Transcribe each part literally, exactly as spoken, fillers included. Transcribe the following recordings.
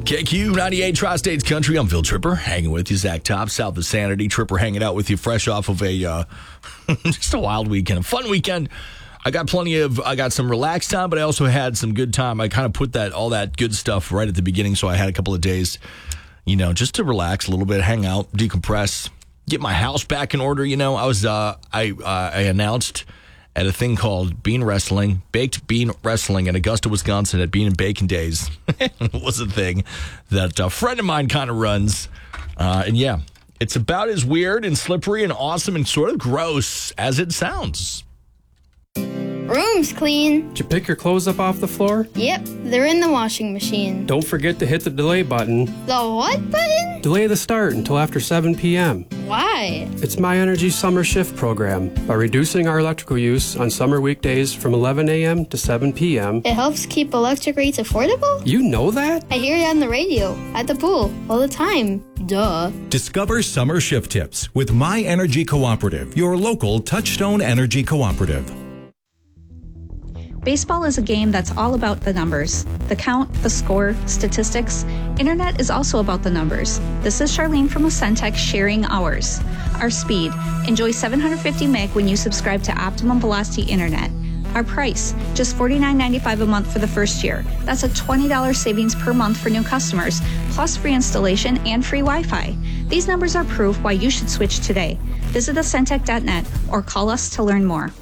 K Q ninety-eight Tri-States Country. I'm Phil Tripper, hanging with you. Zach Top, South of Sanity. Tripper hanging out with you fresh off of a uh, just a wild weekend, a fun weekend. I got plenty of, I got some relaxed time, but I also had some good time. I kind of put that all that good stuff right at the beginning, so I had a couple of days, you know, just to relax a little bit, hang out, decompress, get my house back in order. You know, I was, uh, I, uh, I announced at a thing called Bean Wrestling, Baked Bean Wrestling in Augusta, Wisconsin at Bean and Bacon Days. It was a thing that a friend of mine kind of runs. Uh, and yeah, it's about as weird and slippery and awesome and sort of gross as it sounds. Room's clean. Did you pick your clothes up off the floor? Yep, they're in the washing machine. Don't forget to hit the delay button. The what button? Delay the start until after seven p.m. Why? It's My Energy Summer Shift program. By reducing our electrical use on summer weekdays from eleven a.m. to seven p.m. It helps keep electric rates affordable? You know that? I hear it on the radio, at the pool, all the time. Duh. Discover summer shift tips with My Energy Cooperative, your local Touchstone Energy Cooperative. Baseball is a game that's all about the numbers. The count, the score, statistics. Internet is also about the numbers. This is Charlene from Ascentech sharing ours. Our speed. Enjoy seven hundred fifty meg when you subscribe to Optimum Velocity Internet. Our price, just forty-nine ninety-five a month for the first year. That's a twenty dollars savings per month for new customers, plus free installation and free Wi-Fi. These numbers are proof why you should switch today. Visit ascentech dot net or call us to learn more.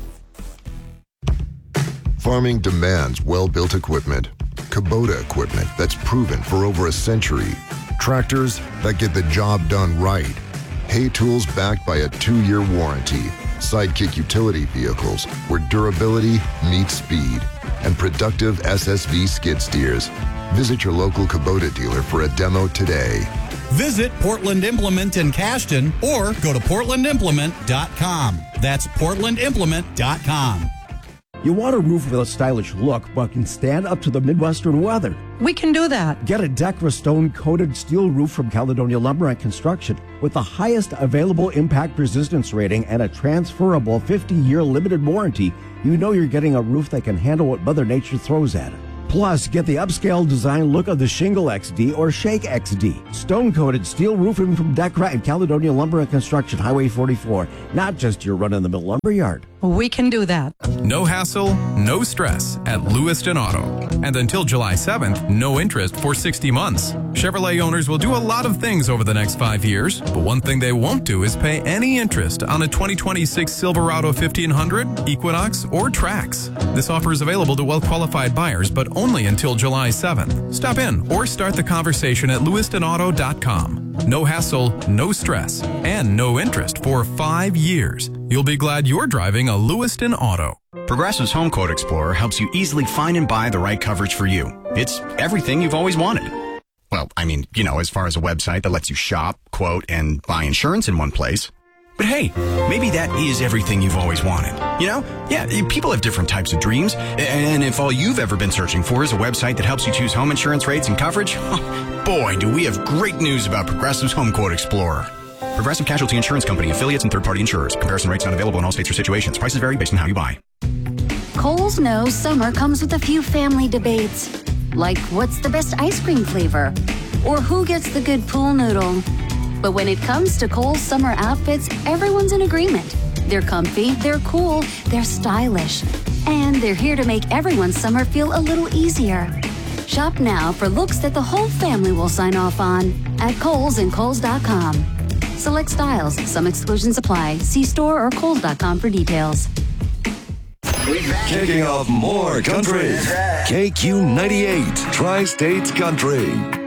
Farming demands well-built equipment. Kubota equipment that's proven for over a century. Tractors that get the job done right. Hay tools backed by a two-year warranty. Sidekick utility vehicles where durability meets speed. And productive S S V skid steers. Visit your local Kubota dealer for a demo today. Visit Portland Implement in Cashton or go to portland implement dot com. That's portland implement dot com. You want a roof with a stylish look, but can stand up to the Midwestern weather. We can do that. Get a Decra stone-coated steel roof from Caledonia Lumber and Construction with the highest available impact resistance rating and a transferable fifty-year limited warranty. You know you're getting a roof that can handle what Mother Nature throws at it. Plus, get the upscale design look of the Shingle X D or Shake X D. Stone-coated steel roofing from Decra and Caledonia Lumber and Construction, Highway forty-four. Not just your run-of-the-mill lumber yard. We can do that. No hassle, no stress at Lewiston Auto. And until July seventh, no interest for sixty months. Chevrolet owners will do a lot of things over the next five years, but one thing they won't do is pay any interest on a twenty twenty-six Silverado fifteen hundred, Equinox, or Trax. This offer is available to well-qualified buyers, but only until July seventh. Stop in or start the conversation at lewiston auto dot com. No hassle, no stress, and no interest for five years. You'll be glad you're driving a Lewiston Auto. Progressive's Home Quote Explorer helps you easily find and buy the right coverage for you. It's everything you've always wanted. Well, I mean, you know, as far as a website that lets you shop, quote, and buy insurance in one place. But hey, maybe that is everything you've always wanted. You know? Yeah, people have different types of dreams. And if all you've ever been searching for is a website that helps you choose home insurance rates and coverage, boy, do we have great news about Progressive's Home Quote Explorer. Progressive Casualty Insurance Company, affiliates, and third-party insurers. Comparison rates not available in all states or situations. Prices vary based on how you buy. Kohl's knows summer comes with a few family debates. Like, what's the best ice cream flavor? Or who gets the good pool noodle? But when it comes to Kohl's summer outfits, everyone's in agreement. They're comfy, they're cool, they're stylish. And they're here to make everyone's summer feel a little easier. Shop now for looks that the whole family will sign off on at Kohl's and Kohl's dot com. Select styles. Some exclusions apply. See store or Kohl's dot com for details. Kicking off more country. K Q ninety-eight, Tri-States Country.